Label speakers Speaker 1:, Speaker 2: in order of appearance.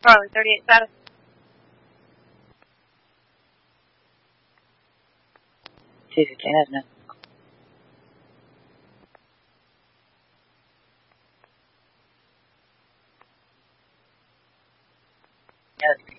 Speaker 1: Probably 38 status.
Speaker 2: $215, isn't it? Yeah, that's